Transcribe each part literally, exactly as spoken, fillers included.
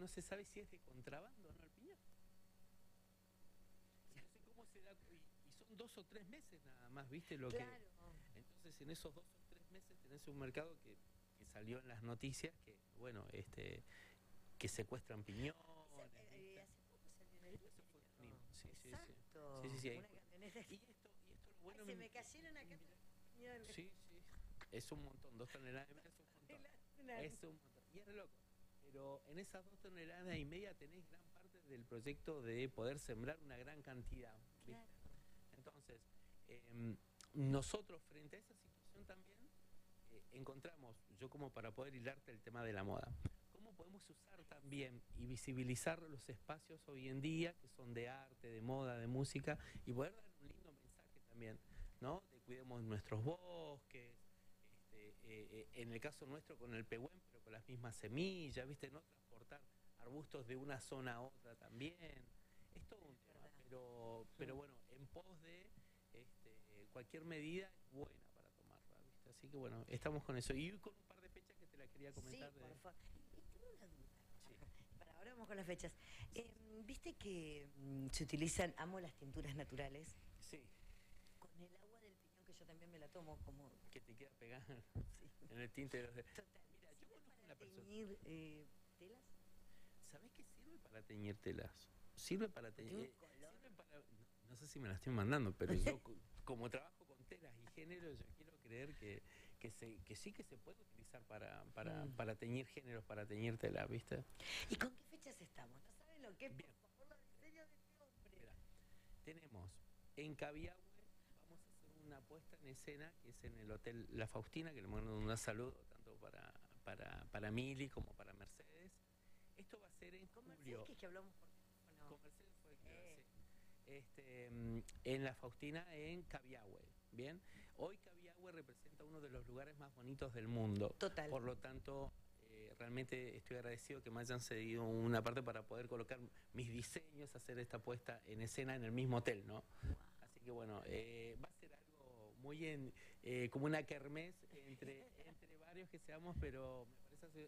no se sabe si es de contrabando o no el piñón. Entonces, ¿cómo se da? Y, y son dos o tres meses nada más, ¿viste? Lo claro. que, entonces, en esos dos o tres meses tenés un mercado que, que salió en las noticias que, bueno, este, que secuestran piñones. Eh, hace poco salió en el Eso fue un diario. sí, sí, Exacto. sí, sí, sí, Una camioneta. Y esto, y esto lo bueno. Ay, se me cayeron acá. Sí, sí. Es un montón, dos toneladas y media es un montón. Es un montón. Y es loco. Pero en esas dos toneladas y media tenés gran parte del proyecto de poder sembrar una gran cantidad. ¿Viste? Claro. Entonces, eh, nosotros frente a esa situación también eh, encontramos, yo como para poder hilarte el tema de la moda, cómo podemos usar también y visibilizar los espacios hoy en día que son de arte, de moda, de música, y poder dar un lindo mensaje también, ¿no? De cuidemos nuestros bosques, este, eh, eh, en el caso nuestro con el pehuen, pero con las mismas semillas, ¿viste? No transportar arbustos de una zona a otra también. Es todo un tema, pero, pero bueno, en pos de este, cualquier medida es buena para tomarla, ¿viste? Así que bueno, estamos con eso. Y con un par de fechas que te la quería comentar. Sí, por de... favor. Y tengo una duda. Sí. Para ahora vamos con las fechas. Eh, ¿Viste que mm, se utilizan, amo las tinturas naturales? Sí. Con el agua del piñón, que yo también me la tomo como... Que te queda pegada sí. en el tinte de los... De... Total. Mira, yo conozco para una persona... teñir eh, telas? ¿Sabés qué sirve para teñir telas? Sirve para teñir... Eh, color. Sirve para... No, no sé si me la estoy mandando, pero yo como trabajo con telas y géneros, yo quiero creer que, que, se, que sí que se puede utilizar para, para, mm. para teñir géneros, para teñir telas, ¿viste? ¿Y con qué fechas estamos? ¿No saben lo que es? Bien. Por favor, los diseños de este hombre. Mirá, tenemos en Cabiahue, vamos a hacer una puesta en escena, que es en el Hotel La Faustina, que le mando un saludo tanto para, para, para Mili como para Mercedes. Esto va a ser en ¿Con julio. Mercedes, que, es que hablamos por teléfono? Con Mercedes fue el que eh. sí. Este, en La Faustina, en Cabiahue, ¿bien? Hoy Cabiahue representa uno de los lugares más bonitos del mundo. Total. Por lo tanto, eh, realmente estoy agradecido que me hayan cedido una parte para poder colocar mis diseños, hacer esta puesta en escena en el mismo hotel, ¿no? Wow. Así que bueno, eh, va a ser algo muy en, eh, como una kermés entre, entre varios que seamos, pero me parece,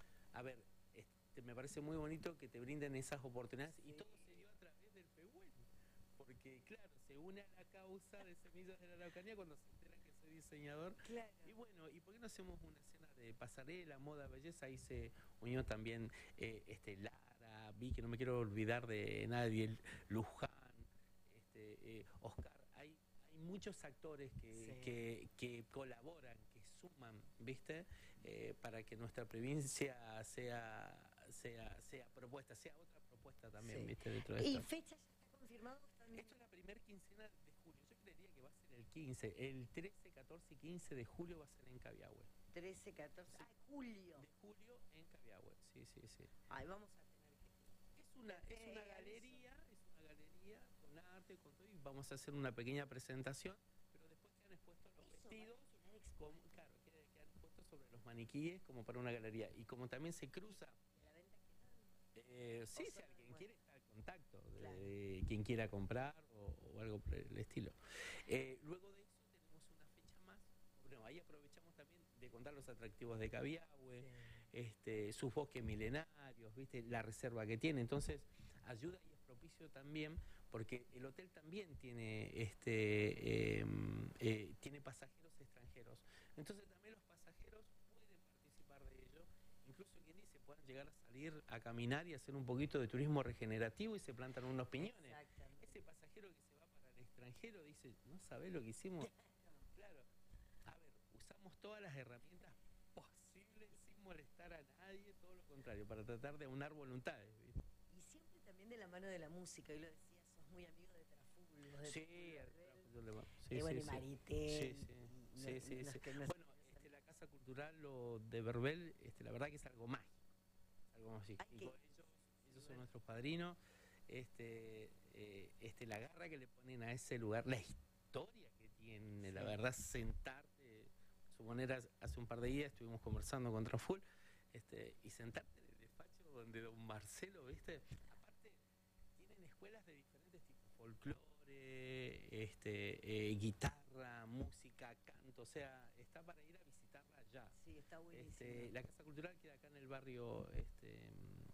a ver, este, me parece muy bonito que te brinden esas oportunidades, sí. Y todo se dio a través del pehuen. Porque, claro, se une a la causa de Semillas de la Araucanía cuando se enteran que soy diseñador. Claro. Y bueno, ¿y por qué no hacemos una escena de pasarela, moda, belleza? Ahí se unió también eh, este, Lara, vi que no me quiero olvidar de nadie, Luján, este, eh, Oscar. Hay, hay muchos actores que, sí. que, que colaboran, que suman, ¿viste? Eh, para que nuestra provincia sea, sea, sea propuesta, sea otra propuesta también, sí. ¿Viste? Dentro de ¿Y esto. fechas? Confirmado. Esto es la primera quincena de julio. Yo creería que va a ser el quince. El trece, catorce y quince de julio va a ser en Cabiahue. trece, catorce. Sí. Ah, julio. De julio en Cabiahue. Sí, sí, sí. Ay, vamos a tener que... Es una, es una galería, es una galería con arte, con todo, y vamos a hacer una pequeña presentación, pero después quedan expuestos los Eso, vestidos. Como, claro, quedan expuestos sobre los maniquíes como para una galería. Y como también se cruza... Eh, sí, si alguien bueno. quiere estar en contacto, de, claro. de quien quiera comprar o, o algo por el estilo. Eh, luego de eso tenemos una fecha más. Bueno, ahí aprovechamos también de contar los atractivos de Cabiahue, sí. este, sus bosques milenarios, ¿viste? La reserva que tiene. Entonces, ayuda y es propicio también, porque el hotel también tiene, este, eh, eh, tiene pasajeros extranjeros. Entonces, también los pasajeros pueden participar de ello. Incluso quien dice, puedan llegar a salir a caminar y hacer un poquito de turismo regenerativo y se plantan unos piñones. Ese pasajero que se va para el extranjero dice, ¿no sabés lo que hicimos? Claro. A ver, usamos todas las herramientas posibles sin molestar a nadie, todo lo contrario, para tratar de aunar voluntades, ¿viste? Y siempre también de la mano de la música, y lo decías, sos muy amigo de Traful. Sí, yo le sí, y bueno, sí, y Marité. Sí, sí, sí, sí, sí, sí. Bueno, este, la Casa Cultural lo de Verbel, este, la verdad que es algo mágico. Algo mágico. Y con ellos, ellos son nuestros padrinos. Este, eh, este, la garra que le ponen a ese lugar, la historia que tiene, sí. La verdad, sentarte, suponer hace un par de días estuvimos conversando con Traful, este, y sentarte en el despacho donde don Marcelo, ¿viste? Aparte, tienen escuelas de diferentes tipos, folclore, este, eh, guitarra, música, canto, o sea, está para ir a visitarla allá. Sí, está buenísimo. Este, la Casa Cultural queda acá en el barrio, este,